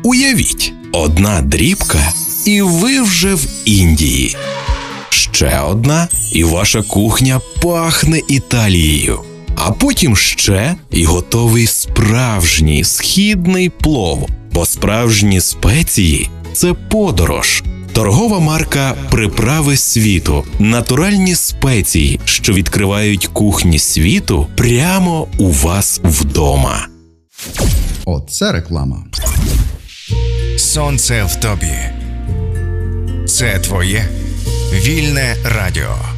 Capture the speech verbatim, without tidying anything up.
Уявіть, одна дрібка, і ви вже в Індії. Ще одна, і ваша кухня пахне Італією. А потім ще, і готовий справжній східний плов. Бо справжні спеції – це подорож. Торгова марка «Приправи світу» – натуральні спеції, що відкривають кухні світу прямо у вас вдома. Оце реклама. Сонце в тобі. Це твоє вільне радіо.